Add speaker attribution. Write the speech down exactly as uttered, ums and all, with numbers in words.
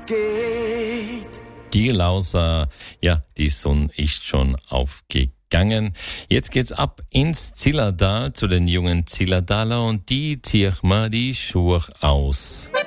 Speaker 1: aufgeht.
Speaker 2: Die Lauser, ja, die Sonne ist schon aufgegangen. Jetzt geht's ab ins Zillertal zu den jungen Zillertaler und die ziehen mal die Schuhe aus.